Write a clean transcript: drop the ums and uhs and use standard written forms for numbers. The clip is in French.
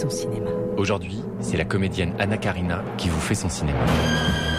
son cinéma. Aujourd'hui, c'est la comédienne Anna Karina qui vous fait son cinéma.